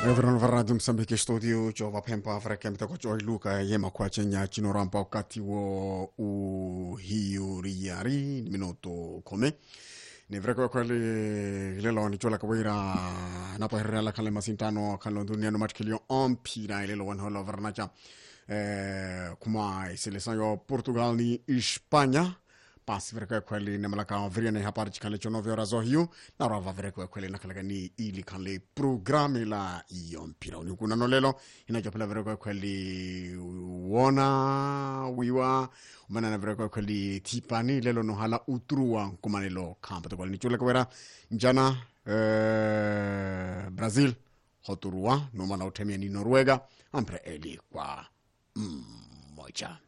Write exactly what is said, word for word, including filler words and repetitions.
Everon varadu Msambiki studio Jova Pempa Afrika mtako Joy Luka yema kwa chenya chino rampa wakati wo uhiyuriyari minuto kome ni vreko kweli lelo ni chola kawira napa herala kale masintano kalo dunia no matkilio ampira lelo wan hola varnacha eh kuma seleção yo Portugal ni Espanha pas vreko kweli ne malaka vriene hapar chikale chono vyo zohiu na rava vreko kweli nakalaga ni ili kanle programme la iompira ni kuna no lelo inajopela vreko kweli wona wiwa mana na vreko kweli tipani lelo no hala utrua kuma lelo kampo to ni chula kwera njana eh Brazil hoturua no mana utemia ni Noruega ampre eli kwa mm, moja